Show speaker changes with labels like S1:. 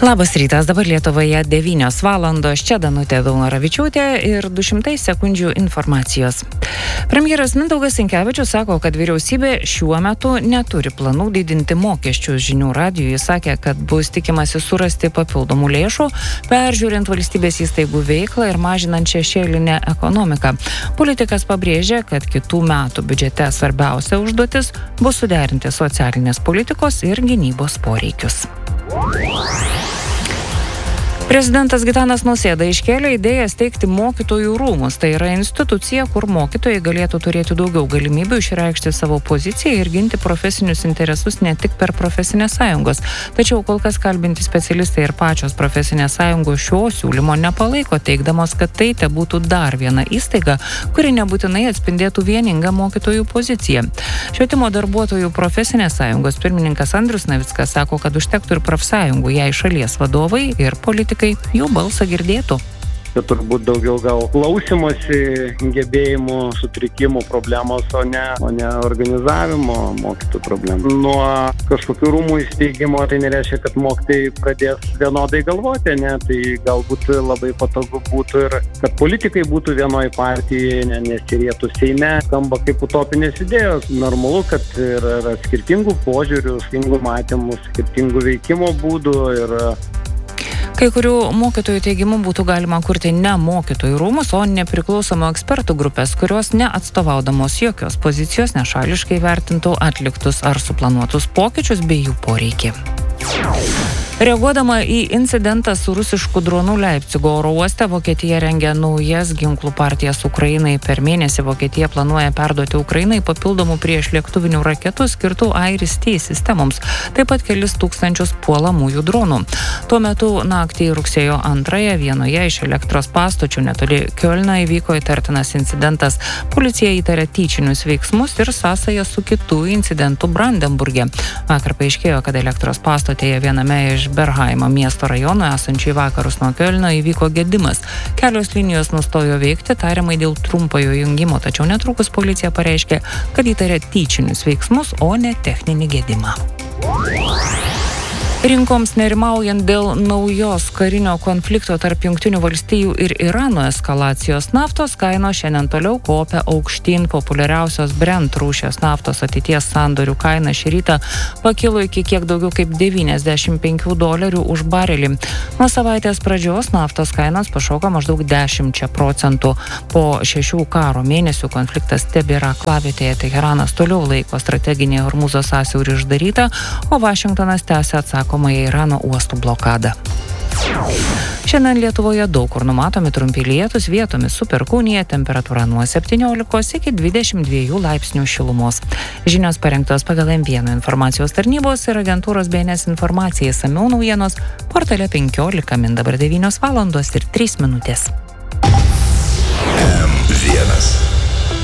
S1: Labas rytas, dabar Lietuvoje 9 valandos, čia Danutė Daunoravičiūtė ir 200 sekundžių informacijos. Premjeras Mindaugas Sinkevičius sako, kad vyriausybė šiuo metu neturi planų didinti mokesčius. Žinių radijui sakė, kad bus tikimasi surasti papildomų lėšų, peržiūrint valstybės įstaigų veiklą ir mažinant šešėlinę ekonomiką. Politikas pabrėžė, kad kitų metų biudžete svarbiausia užduotis bus suderinti socialinės politikos ir gynybos poreikius. Prezidentas Gitanas Nausėda iškėlė idėją steigti mokytojų rūmus. Tai yra institucija, kur mokytojai galėtų turėti daugiau galimybių išreikšti savo poziciją ir ginti profesinius interesus ne tik per profesinės sąjungos. Tačiau kol kas kalbinti specialistai ir pačios profesinės sąjungos šio siūlymo nepalaiko, teigdamos, kad tai būtų dar viena įstaiga, kuri nebūtinai atspindėtų vieningą mokytojų poziciją. Švietimo darbuotojų profesinės sąjungos pirmininkas Andrius Navickas sako, kad užtektų ir profsąjungų, jei šalies vadovai ir politikai jų balsą girdėtų.
S2: Tai turbūt daugiau gal klausimosi gebėjimų sutrikimų problemos, o ne organizavimo mokytojų problemų. Nuo kažkokių rūmų įsteigimo tai nereiškia, kad mokytojai pradės vienodai galvoti, ne? Tai galbūt labai patogu būtų ir kad politikai būtų vienoj partijai, nesirėtų Seime, skamba kaip utopinės idėjos. Normalu, kad yra skirtingų požiūrių, skirtingų matymų, skirtingų veikimo būdų ir
S1: Kai kurių mokytojų teigimu būtų galima kurti ne mokytojų rūmus, o nepriklausomų ekspertų grupės, kurios neatstovaudamos jokios pozicijos nešališkai vertintų atliktus ar suplanuotus pokyčius bei jų poreikį. Reaguodama į incidentą su rusišku dronu Leipcigo oro uoste, Vokietija rengia naujas ginklų partijas Ukrainai. Per mėnesį Vokietija planuoja perduoti Ukrainai papildomų priešlėktuvinių raketų skirtų IRIS-T sistemoms, taip pat kelis tūkstančius puolamųjų dronų. Tuo metu naktį rugsėjo 2 vienoje iš elektros pastočių netoli Kiolno įvyko įtartinas incidentas. Policija įtarė tyčinius veiksmus ir sąsają su kitų incidentų Brandenburge. Vakar paaiškėjo, kad elektros pastotėje viename iš Berhaimo miesto rajono esančiai vakarus nuo Kiolno įvyko gedimas. Kelios linijos nustojo veikti, tariamai dėl trumpojo jungimo, tačiau netrukus policija pareiškė, kad įtarė tyčinius veiksmus, o ne techninį gedimą. Rinkoms nerimaujant dėl naujos karinio konflikto tarp Jungtinių valstijų ir Irano eskalacijos, naftos kainos šiandien toliau kopia aukštyn. Populiariausios Brent rūšies naftos ateities sandorių kaina šį rytą pakilo iki kiek daugiau kaip $95 už barelį. Nuo savaitės pradžios naftos kainos pašoko maždaug 10%. Po 6 karo mėnesių konfliktas tebėra aklavietėje. Teheranas toliau laiko strateginį Hormūzo sąsiaurį uždarytą, o Vašingtonas tęsia atsakomąją Irano uostų blokadą. Šiandien Lietuvoje daug kur numatomi trumpi lietūs, vietomis su perkūnija, temperatūra nuo 17 iki 22 laipsnių šilumos. Žinios parengtos pagal M1 informacijos tarnybos ir agentūros BNS informacija. Išsamiau naujienos portale 15 min dabar 9 valandos ir 3 minutės.
S3: M1